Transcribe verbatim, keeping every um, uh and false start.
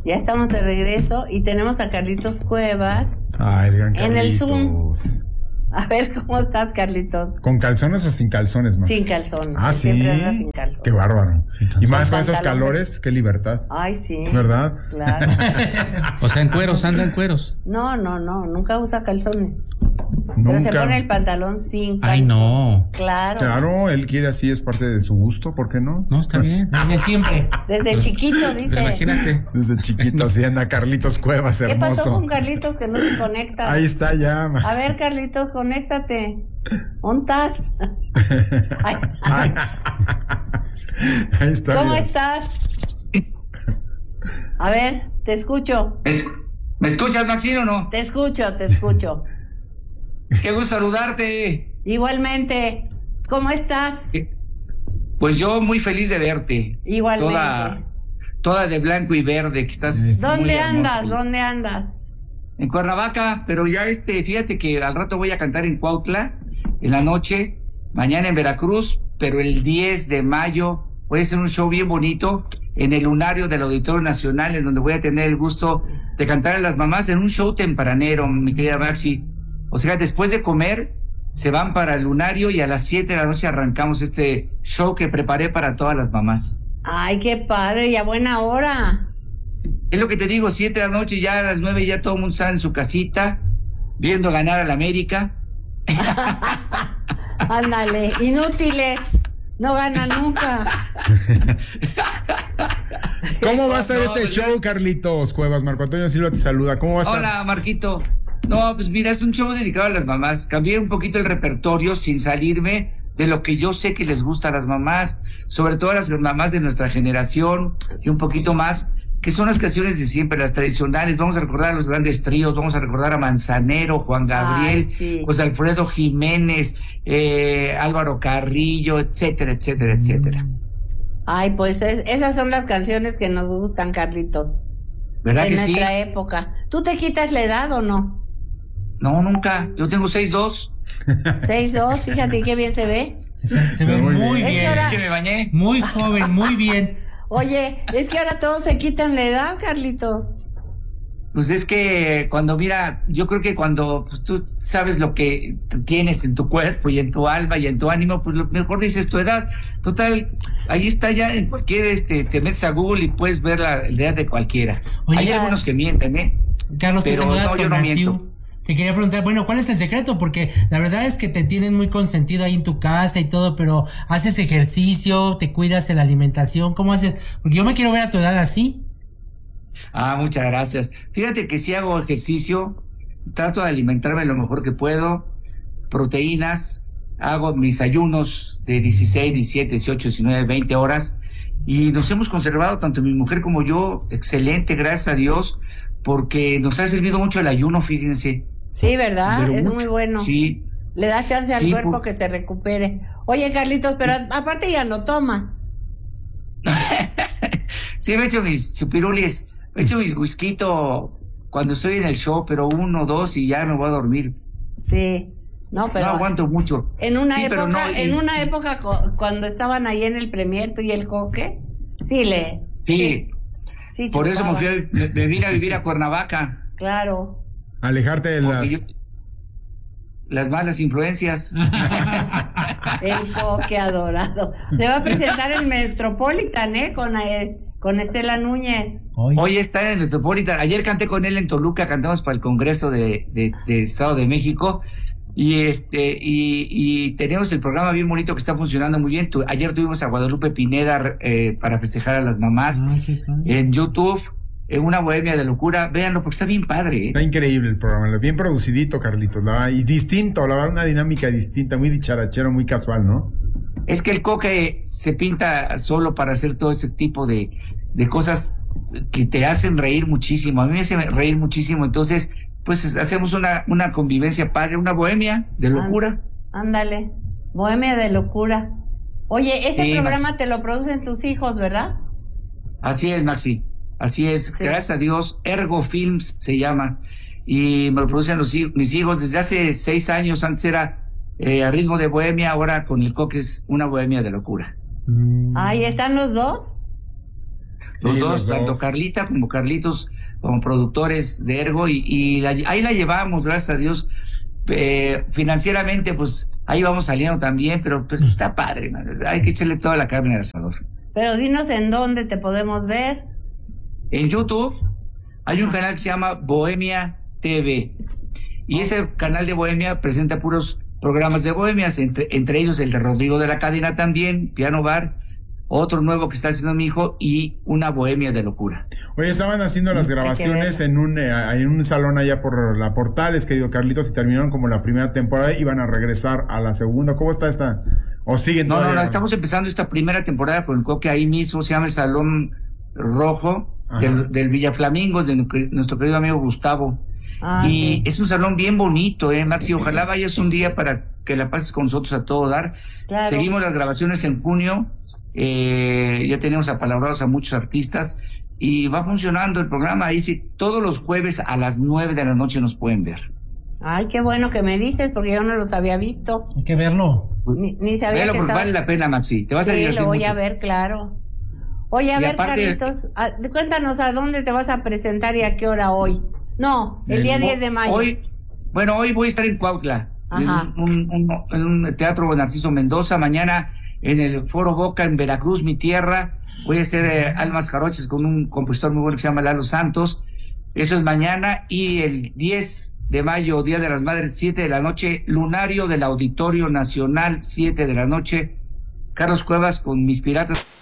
Ya estamos de regreso y tenemos a Carlitos Cuevas. Ay, el gran en el Zoom. Carlitos. A ver, ¿cómo estás, Carlitos? ¿Con calzones o sin calzones, Max? Sin calzones. Ah, sí. Siempre anda sin calzones. Qué bárbaro. Y más con esos pantalón. calores, qué libertad. Ay, sí. ¿Verdad? Claro. O sea, en cueros, anda en cueros. No, no, no, nunca usa calzones. Nunca. Pero se pone el pantalón sin calzón. Ay, no. Claro. Claro, él quiere así, es parte de su gusto, ¿por qué no? No, está bien. Desde siempre. Desde chiquito, dice. Imagínate. Desde chiquito, así anda Carlitos Cuevas, ¿Qué hermoso. pasó con Carlitos que no se conecta? Ahí está ya, Max. A ver, Carlitos, conéctate. ¿Dónde estás? Ay. Ay. Ahí está. ¿Cómo bien. estás? A ver, te escucho. ¿Es- ¿Me escuchas, Maxine, o no? Te escucho, te escucho. Qué gusto saludarte. Igualmente. ¿Cómo estás? Pues yo muy feliz de verte. Igualmente. Toda, toda de blanco y verde, que estás muy ¿Dónde hermosa. andas? ¿Dónde andas? En Cuernavaca, pero ya este, fíjate que al rato voy a cantar en Cuautla, en la noche, mañana en Veracruz, pero el diez de mayo voy a hacer un show bien bonito en el Lunario del Auditorio Nacional, en donde voy a tener el gusto de cantar a las mamás en un show tempranero, mi querida Maxi. O sea, después de comer, se van para el Lunario y a las siete de la noche arrancamos este show que preparé para todas las mamás. Ay, qué padre, y a buena hora. Es lo que te digo, siete de la noche, ya a las nueve ya todo el mundo está en su casita, viendo ganar al América. Ándale, inútiles. No ganan nunca. ¿Cómo va a estar No, este pues, show, Carlitos Cuevas? Marco Antonio Silva te saluda. ¿Cómo va a estar? Hola, Marquito. No, pues mira, es un show dedicado a las mamás. Cambié un poquito el repertorio sin salirme de lo que yo sé que les gusta a las mamás, sobre todo a las mamás de nuestra generación y un poquito más, que son las canciones de siempre, las tradicionales. Vamos a recordar a los grandes tríos, vamos a recordar a Manzanero, Juan Gabriel, Ay, sí. José Alfredo Jiménez, eh, Álvaro Carrillo, etcétera, etcétera, etcétera. Ay, pues es- esas son las canciones que nos gustan, Carlitos. ¿Verdad De que sí? nuestra época. ¿Tú te quitas la edad o no? No, nunca. Yo tengo seis dos. seis dos, fíjate qué bien se ve. Se, se ve Muy muy bien. Es que bien. ahora- Es que me bañé. Muy joven, muy bien. Oye, es que ahora todos se quitan la edad, Carlitos. Pues es que cuando, mira, yo creo que cuando pues, tú sabes lo que tienes en tu cuerpo y en tu alma y en tu ánimo, pues lo mejor dices tu edad. Total, ahí está ya en cualquier, este, te metes a Google y puedes ver la, la edad de cualquiera. Oye, Hay claro. algunos que mienten, ¿eh? Carlos, te Pero saluda no, yo no Tonatiu. miento. Te quería preguntar, bueno, ¿cuál es el secreto? Porque la verdad es que te tienen muy consentido ahí en tu casa y todo, pero ¿haces ejercicio? ¿Te cuidas en la alimentación? ¿Cómo haces? Porque yo me quiero ver a tu edad así. Ah, muchas gracias. Fíjate que si hago ejercicio, trato de alimentarme lo mejor que puedo, proteínas, hago mis ayunos de dieciséis, diecisiete, dieciocho, diecinueve, veinte horas y nos hemos conservado, tanto mi mujer como yo, excelente, gracias a Dios, porque nos ha servido mucho el ayuno, fíjense. Sí, ¿verdad? Pero Es mucho. muy bueno. Sí. Le da chance al Sí, cuerpo pues. que se recupere. Oye, Carlitos, pero Es- aparte ya no tomas. Sí, me he hecho mis chupirulis, me he hecho mis whisky cuando estoy en el show, pero uno, dos y ya me voy a dormir. Sí. No, pero no aguanto mucho. en una Sí, pero época, no, en y- una época cu- cuando estaban ahí en el Premier tú y el Coque, sí le. Sí, sí por eso me, chupaba. fui a- me, me vine a vivir a Cuernavaca. Claro. Alejarte de Porque las... yo- las malas influencias. El Coque adorado. Se va a presentar en Metropolitan, ¿eh? Con, eh, con Estela Núñez. Hoy. Hoy está en el Metropolitan. Ayer canté con él en Toluca, cantamos para el Congreso de, de, de Estado de México. Y este, y, y tenemos el programa bien bonito que está funcionando muy bien. Tu- ayer tuvimos a Guadalupe Pineda eh, para festejar a las mamás Ay, qué padre. en YouTube, en una bohemia de locura. Véanlo porque está bien padre. ¿eh? Está increíble el programa, bien producidito, Carlitos, la verdad, y distinto, la verdad, una dinámica distinta, muy dicharachero, muy casual, ¿no? Es que el Coque se pinta solo para hacer todo ese tipo de, de cosas que te hacen reír muchísimo. A mí me hace reír muchísimo. Entonces, pues hacemos una, una convivencia padre, una bohemia de locura. Ándale. Bohemia de locura. Oye, ese Sí, programa Max. te lo producen tus hijos, ¿verdad? Así es, Maxi. Así es. Sí. Gracias a Dios. Ergo Films se llama. Y me lo producen los, hij- mis hijos desde hace seis años. Antes era eh, a ritmo de bohemia. Ahora con el Coque es una bohemia de locura. Mm. Ahí están los dos. Los Sí, dos, los tanto dos. Carlita como Carlitos, como productores de Ergo, y, y la- ahí la llevamos, gracias a Dios. Eh, financieramente, pues ahí vamos saliendo también, pero, pero está padre, man. Hay que echarle toda la carne al asador. Pero dinos en dónde te podemos ver. En YouTube hay un canal que se llama Bohemia T V, y ese canal de Bohemia presenta puros programas de bohemias, entre, entre ellos el de Rodrigo de la Cadena también, Piano Bar, otro nuevo que está haciendo mi hijo, y una bohemia de locura. Oye, estaban haciendo las Hay que grabaciones verla. en un eh, en un salón allá por la Portales, querido Carlitos, y terminaron como la primera temporada, iban a regresar a la segunda. ¿Cómo está esta? ¿O siguen No, no, todavía? no, estamos empezando esta primera temporada con el Coque ahí mismo, se llama el Salón Rojo Ajá. del, del Villa Flamingos, de nu- nuestro querido amigo Gustavo. Ah, Y sí. es un salón bien bonito, eh, Maxi. Ojalá vayas un día para que la pases con nosotros a todo dar. Claro. Seguimos las grabaciones en junio. Eh, ya tenemos apalabrados a muchos artistas y va funcionando el programa. Ahí sí, todos los jueves a las nueve de la noche nos pueden ver. Ay, qué bueno que me dices, porque yo no los había visto. Hay que verlo. Ni, ni sabía Velo que porque estabas... vale la pena, Maxi. Te vas a Sí, divertir lo voy mucho. a ver, claro. Oye, a Y ver, aparte- Carlitos, a- cuéntanos a dónde te vas a presentar y a qué hora hoy. No, el día El- diez de mayo. Hoy, bueno, hoy voy a estar en Cuautla, Ajá. en un, un- en un teatro Narciso Mendoza. Mañana en el Foro Boca en Veracruz, mi tierra. Voy a hacer eh, Almas Jarochas con un compositor muy bueno que se llama Lalo Santos. Eso es mañana. Y el diez de mayo, Día de las Madres, siete de la noche, Lunario del Auditorio Nacional, siete de la noche. Carlos Cuevas con Mis Piratas.